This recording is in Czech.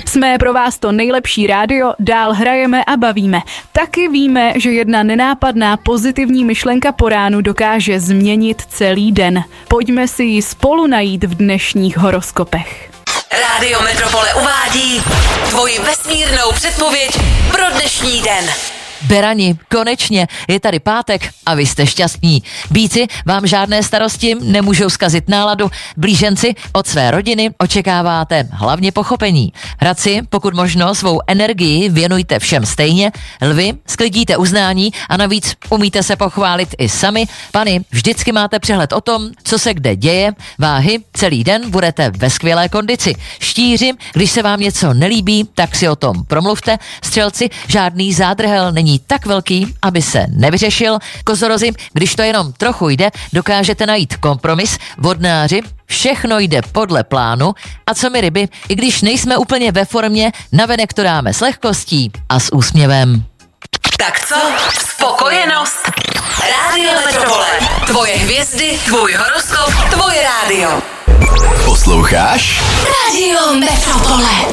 Jsme pro vás to nejlepší rádio, dál hrajeme a bavíme. Taky víme, že jedna nenápadná pozitivní myšlenka po ránu dokáže změnit celý den. Pojďme si ji spolu najít v dnešních horoskopech. Rádio Metropole uvádí tvoji vesmírnou předpověď pro dnešní den. Berani, konečně, je tady pátek a vy jste šťastní. Býci, vám žádné starosti nemůžou zkazit náladu, blíženci od své rodiny očekáváte hlavně pochopení. Hradci, pokud možno svou energii věnujte všem stejně, lvi, sklidíte uznání a navíc umíte se pochválit i sami. Pany, vždycky máte přehled o tom, co se kde děje. Váhy, celý den budete ve skvělé kondici. Štíři, když se vám něco nelíbí, tak si o tom promluvte. Střelci, žádný zádrhel není tak velký, aby se nevyřešil. Kozorozi, když to jenom trochu jde, dokážete najít kompromis. Vodnáři, všechno jde podle plánu. A co my ryby, i když nejsme úplně ve formě, navenek to dáme s lehkostí a s úsměvem. Tak co? Spokojenost? Rádio Metropole. Tvoje hvězdy, tvůj horoskop, tvoje rádio. Posloucháš? Rádio Metropole.